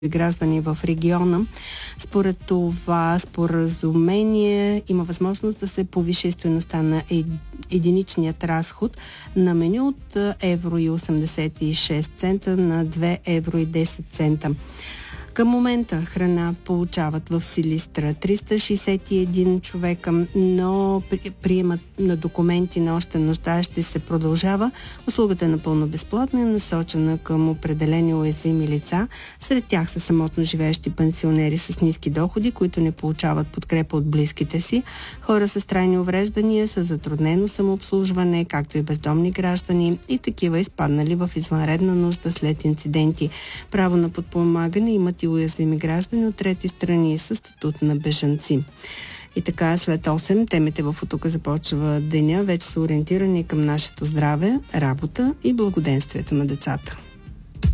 граждани в региона. Според това споразумение има възможност да се повиши стойността на единичният разход на меню от евро и 86 цента на 2 евро и 10 цента. Към момента храна получават в Силистра 361 човека, но приемат на документи на още нуждаещи се продължава. Услугата е напълно безплатна и насочена към определени уязвими лица. Сред тях са самотно живеещи пенсионери с ниски доходи, които не получават подкрепа от близките си, хора с трайни увреждания, с затруднено самообслужване, както и бездомни граждани и такива изпаднали в извънредна нужда след инциденти. Право на подпомагане имат и уязвими граждани от трети страни със статут на бежанци. И така, след 8 темите в Утука започва деня, вече са ориентирани към нашето здраве, работа и благоденствието на децата.